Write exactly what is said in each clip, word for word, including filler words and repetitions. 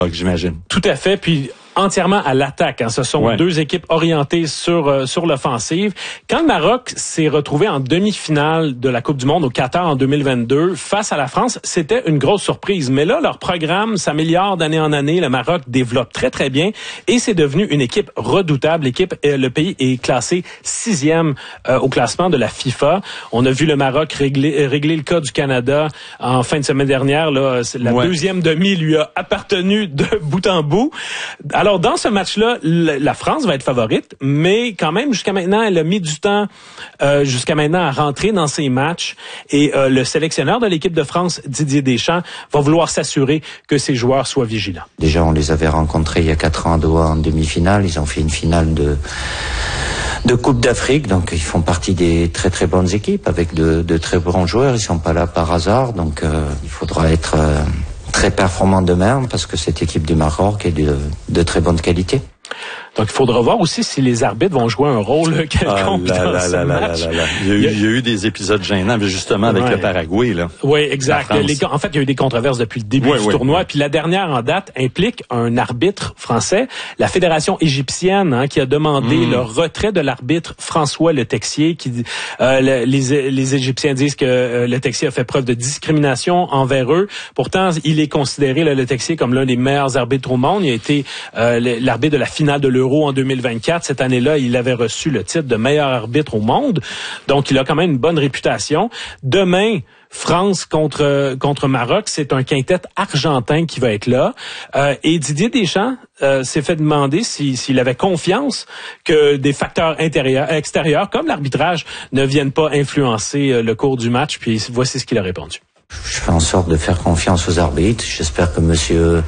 j'imagine. Tout à fait, puis entièrement à l'attaque. Hein. Ce sont ouais. deux équipes orientées sur euh, sur l'offensive. Quand le Maroc s'est retrouvé en demi-finale de la Coupe du Monde au Qatar en deux mille vingt-deux face à la France, c'était une grosse surprise. Mais là, leur programme s'améliore d'année en année. Le Maroc développe très, très bien et c'est devenu une équipe redoutable. L'équipe, euh, le pays est classé sixième euh, au classement de la FIFA. On a vu le Maroc régler, régler le cas du Canada en fin de semaine dernière. Là, la ouais. deuxième demi lui a appartenu de bout en bout. Alors, dans ce match-là, la France va être favorite, mais quand même, jusqu'à maintenant, elle a mis du temps euh, jusqu'à maintenant à rentrer dans ses matchs. Et euh, le sélectionneur de l'équipe de France, Didier Deschamps, va vouloir s'assurer que ses joueurs soient vigilants. Déjà, on les avait rencontrés il y a quatre ans à Doha en demi-finale. Ils ont fait une finale de... de Coupe d'Afrique, donc ils font partie des très très bonnes équipes avec de, de très bons joueurs. Ils sont pas là par hasard, donc euh, il faudra être... Euh très performant demain parce que cette équipe du Maroc est de, de très bonne qualité. Donc, il faudra voir aussi si les arbitres vont jouer un rôle quelconque ah, là, dans là, ce là, match. Là, là, là. Il, y a eu, il y a eu des épisodes gênants, mais justement avec ouais. le Paraguay. Là. Oui, exact. Les, en fait, il y a eu des controverses depuis le début ouais, du ouais, tournoi. Ouais. Puis la dernière en date implique un arbitre français, la Fédération égyptienne, hein, qui a demandé mmh. le retrait de l'arbitre François Le Texier. Qui, euh, le, les, les Égyptiens disent que euh, Le Texier a fait preuve de discrimination envers eux. Pourtant, il est considéré, là, Le Texier, comme l'un des meilleurs arbitres au monde. Il a été euh, l'arbitre de la finale de l'Euro en deux mille vingt-quatre. Cette année-là, il avait reçu le titre de meilleur arbitre au monde. Donc, il a quand même une bonne réputation. Demain, France contre contre Maroc, c'est un quintet argentin qui va être là. Euh, et Didier Deschamps euh, s'est fait demander si, s'il avait confiance que des facteurs intérieurs, extérieurs, comme l'arbitrage, ne viennent pas influencer euh, le cours du match. Puis voici ce qu'il a répondu. Je fais en sorte de faire confiance aux arbitres. J'espère que monsieur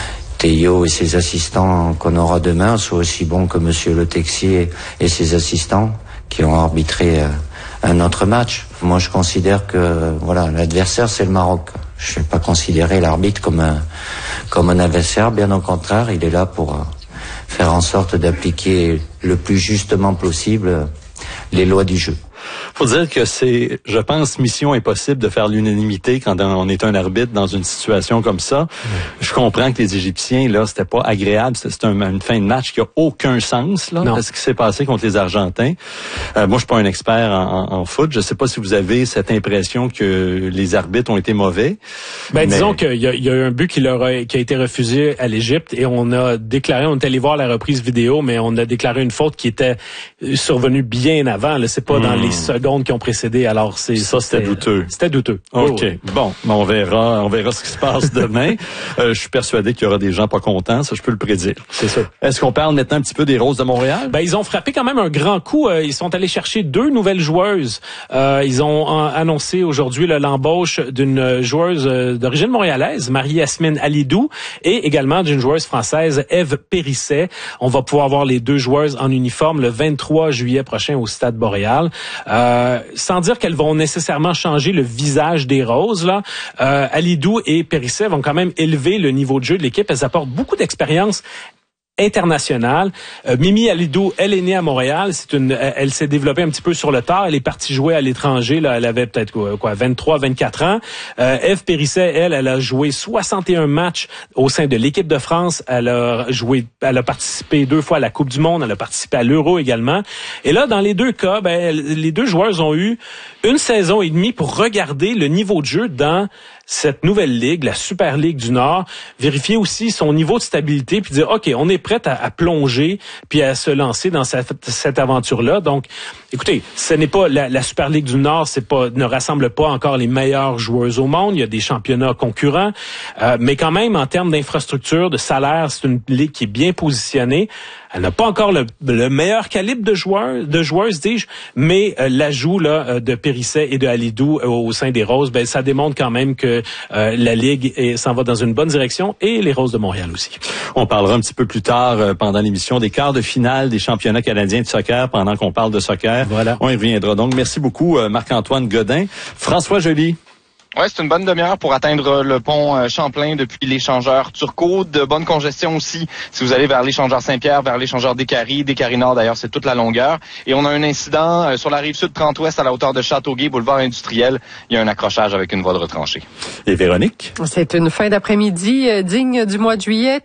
Théo et ses assistants qu'on aura demain soient aussi bons que monsieur Le Texier et ses assistants qui ont arbitré euh, un autre match. Moi, je considère que voilà, l'adversaire, c'est le Maroc. Je ne vais pas considérer l'arbitre comme un, comme un adversaire. Bien au contraire, il est là pour euh, faire en sorte d'appliquer le plus justement possible euh, les lois du jeu. Faut dire que c'est, je pense, mission impossible de faire l'unanimité quand on est un arbitre dans une situation comme ça. Mmh. Je comprends que les Égyptiens, là, c'était pas agréable. C'était un, une fin de match qui a aucun sens, là, de ce qui s'est passé contre les Argentins. Euh, moi, je suis pas un expert en, en, en foot. Je sais pas si vous avez cette impression que les arbitres ont été mauvais. Ben, mais... disons qu'il y a, il y a eu un but qui leur a, qui a été refusé à l'Égypte et on a déclaré, on est allé voir la reprise vidéo, mais on a déclaré une faute qui était survenue bien avant, là. C'est pas mmh. dans les secondes qui ont précédé. Alors, c'est ça, c'était, c'était douteux. C'était douteux. OK. Oh, oui. Bon, on verra, on verra ce qui se passe demain. euh, je suis persuadé qu'il y aura des gens pas contents, ça, je peux le prédire. C'est ça. Est-ce qu'on parle maintenant un petit peu des Roses de Montréal? Ben, ils ont frappé quand même un grand coup. Ils sont allés chercher deux nouvelles joueuses. Euh, ils ont annoncé aujourd'hui là, l'embauche d'une joueuse d'origine montréalaise, Marie-Yasmine Alidou, et également d'une joueuse française, Ève Périsset. On va pouvoir voir les deux joueuses en uniforme le vingt-trois juillet prochain au Stade Boréal. Euh, Euh, sans dire qu'elles vont nécessairement changer le visage des Roses, là, euh, Alidou et Périsset vont quand même élever le niveau de jeu de l'équipe. Elles apportent beaucoup d'expérience internationale. Euh, Mimi Alidou, elle est née à Montréal. C'est une, elle, elle s'est développée un petit peu sur le tard. Elle est partie jouer à l'étranger. Là, elle avait peut-être quoi, quoi vingt-trois, vingt-quatre ans. Euh, Ève Périsset, elle, elle a joué soixante et un matchs au sein de l'équipe de France. Elle a joué, elle a participé deux fois à la Coupe du Monde. Elle a participé à l'Euro également. Et là, dans les deux cas, ben, les deux joueuses ont eu une saison et demie pour regarder le niveau de jeu dans cette nouvelle ligue, la Super Ligue du Nord, vérifier aussi son niveau de stabilité, puis dire, OK, on est prêt à, à plonger, puis à se lancer dans cette, cette aventure-là. Donc, écoutez, ce n'est pas la, la Super Ligue du Nord, c'est pas, ne rassemble pas encore les meilleures joueuses au monde. Il y a des championnats concurrents, euh, mais quand même, en termes d'infrastructure, de salaire, c'est une ligue qui est bien positionnée. Elle n'a pas encore le, le meilleur calibre de joueurs, de joueuses, dis-je, mais euh, l'ajout là de Périsset et de Alidou euh, au sein des Roses, ben ça démontre quand même que euh, la ligue est, s'en va dans une bonne direction et les Roses de Montréal aussi. On parlera un petit peu plus tard euh, pendant l'émission des quarts de finale des championnats canadiens de soccer pendant qu'on parle de soccer. Voilà. On y reviendra donc. Merci beaucoup euh, Marc-Antoine Godin. François Joly. Ouais, c'est une bonne demi-heure pour atteindre le pont Champlain depuis l'échangeur Turcot. De bonne congestion aussi si vous allez vers l'échangeur Saint-Pierre, vers l'échangeur Décarie. Décarie Nord, d'ailleurs, c'est toute la longueur. Et on a un incident sur la rive sud trente-ouest à la hauteur de Châteauguay, boulevard industriel. Il y a un accrochage avec une voie de retranchée. Et Véronique? C'est une fin d'après-midi digne du mois de juillet.